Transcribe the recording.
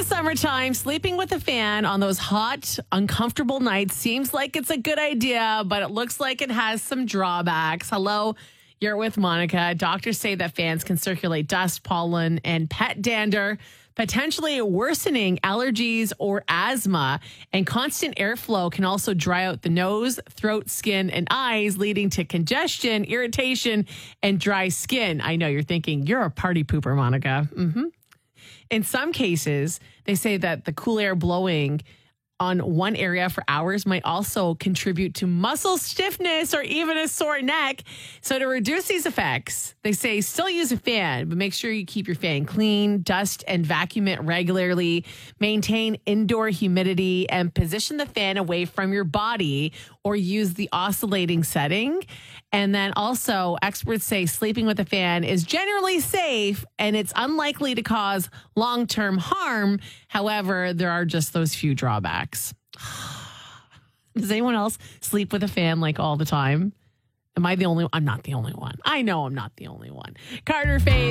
summertime, sleeping with a fan on those hot, uncomfortable nights seems like it's a good idea, but it looks like it has some drawbacks. Hello, you're with Monica. Doctors say that fans can circulate dust, pollen, and pet dander, potentially worsening allergies or asthma. And constant airflow can also dry out the nose, throat, skin, and eyes, leading to congestion, irritation, and dry skin. I know you're thinking, you're a party pooper, Monica. In some cases, they say that the cool air blowing on one area for hours might also contribute to muscle stiffness or even a sore neck. So to reduce these effects, they say still use a fan, but make sure you keep your fan clean, dust and vacuum it regularly, maintain indoor humidity, and position the fan away from your body or use the oscillating setting. And then also, experts say sleeping with a fan is generally safe and it's unlikely to cause long-term harm. However, there are just those few drawbacks. Does anyone else sleep with a fan like all the time? Am I the only one? I'm not the only one. I know I'm not the only one. Carter Faith.